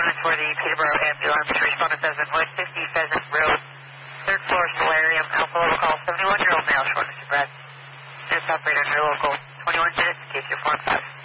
respondent for the Peterborough ambulance. Respondent says in 150 Pheasant Road, 3rd floor, solarium, alpha level call, 71-year-old male, shortness of breath. This operator, no local, 21 minutes, case your 4 5.